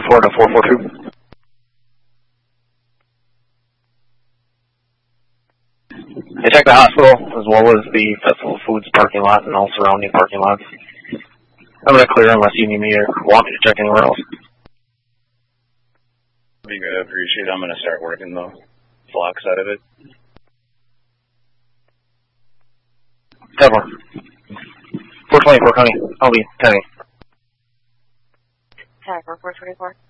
Florida 442. They checked the hospital as well as the Festival of Foods parking lot and all surrounding parking lots. I'm going to clear unless you need me or want me to check anywhere else. Be good, I appreciate it. I'm going to start working the flock side of it. Definitely. 424 County. I'll be 10. Tower 424.